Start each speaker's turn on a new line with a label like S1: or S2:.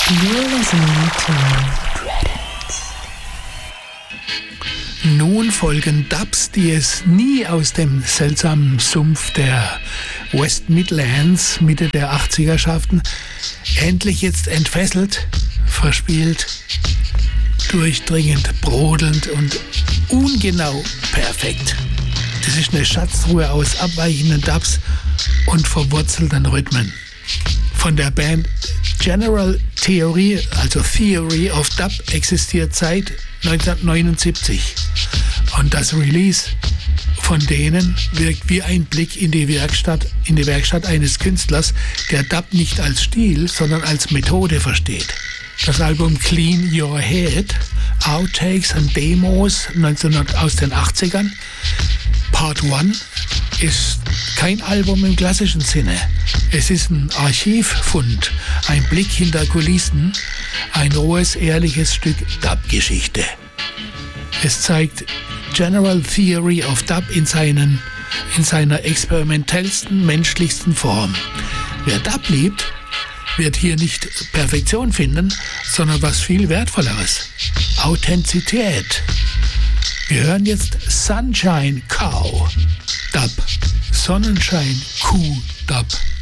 S1: You're listening to Dreadance. Nun folgen Dubs, die es nie aus dem seltsamen Sumpf der West Midlands Mitte der 80er schafften. Endlich jetzt entfesselt, verspielt, durchdringend, brodelnd und ungenau perfekt. Das ist eine Schatztruhe aus abweichenden Dubs und verwurzelten Rhythmen. Von der Band General Theory, also Theory of Dub, existiert seit 1979. Und das Release von denen wirkt wie ein Blick in die Werkstatt eines Künstlers, der Dub nicht als Stil, sondern als Methode versteht. Das Album Clean Your Head, Outtakes und Demos aus den 80ern, Part 1, ist kein Album im klassischen Sinne. Es ist ein Archivfund, ein Blick hinter Kulissen, ein rohes, ehrliches Stück Dub-Geschichte. Es zeigt General Theory of Dub in seiner experimentellsten, menschlichsten Form. Wer Dub liebt, wird hier nicht Perfektion finden, sondern was viel Wertvolleres: Authentizität. Wir hören jetzt Sunshine Cow Dub. Sonnenschein Kuh Dub.